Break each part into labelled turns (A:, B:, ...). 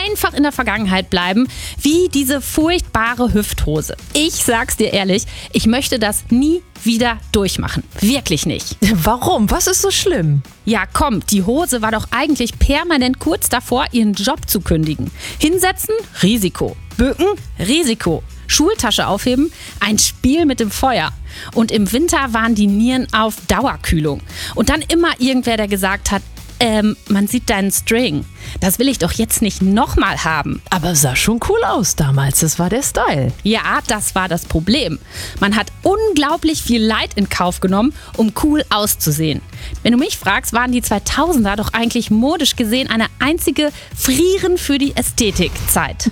A: einfach in der Vergangenheit bleiben, wie diese furchtbare Hüfthose. Ich sag's dir ehrlich, ich möchte das nie wieder durchmachen. Wirklich nicht.
B: Warum? Was ist so schlimm?
A: Ja, komm, die Hose war doch eigentlich permanent kurz davor, ihren Job zu kündigen. Hinsetzen? Risiko. Bücken? Risiko. Schultasche aufheben? Ein Spiel mit dem Feuer. Und im Winter waren die Nieren auf Dauerkühlung. Und dann immer irgendwer, der gesagt hat, man sieht deinen String. Das will ich doch jetzt nicht nochmal haben.
B: Aber sah schon cool aus damals, das war der Style.
A: Ja, das war das Problem. Man hat unglaublich viel Leid in Kauf genommen, um cool auszusehen. Wenn du mich fragst, waren die 2000er doch eigentlich modisch gesehen eine einzige Frieren für die Ästhetikzeit.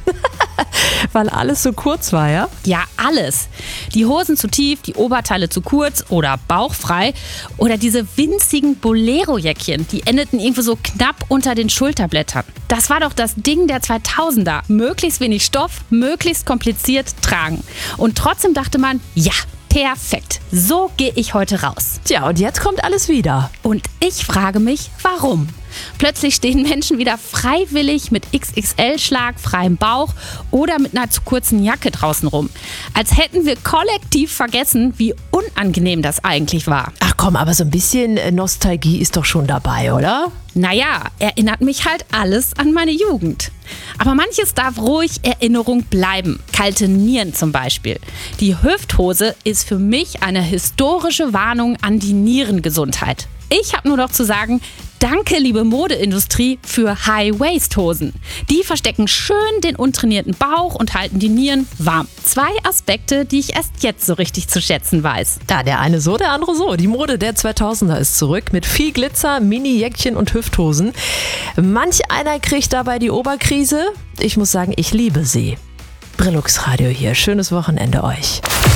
B: Weil alles so kurz war, ja?
A: Ja, alles. Die Hosen zu tief, die Oberteile zu kurz oder bauchfrei oder diese winzigen Bolero-Jäckchen, die endeten irgendwo so knapp unter den Schulterblättern. Das war doch das Ding der 2000er. Möglichst wenig Stoff, möglichst kompliziert tragen. Und trotzdem dachte man, ja, perfekt. So gehe ich heute raus.
B: Tja, und jetzt kommt alles wieder.
A: Und ich frage mich, warum? Plötzlich stehen Menschen wieder freiwillig mit XXL-Schlag, freiem Bauch oder mit einer zu kurzen Jacke draußen rum. Als hätten wir kollektiv vergessen, wie unangenehm das eigentlich war.
B: Ach komm, aber so ein bisschen Nostalgie ist doch schon dabei, oder?
A: Naja, erinnert mich halt alles an meine Jugend. Aber manches darf ruhig Erinnerung bleiben. Kalte Nieren zum Beispiel. Die Hüfthose ist für mich eine historische Warnung an die Nierengesundheit. Ich habe nur noch zu sagen, danke liebe Modeindustrie für High-Waist-Hosen. Die verstecken schön den untrainierten Bauch und halten die Nieren warm. 2 Aspekte, die ich erst jetzt so richtig zu schätzen weiß.
B: Ja, der eine so, der andere so. Die Mode der 2000er ist zurück mit viel Glitzer, Mini-Jäckchen und Hüfthosen. Manch einer kriegt dabei die Oberkrise. Ich muss sagen, ich liebe sie. Brillux Radio hier. Schönes Wochenende euch.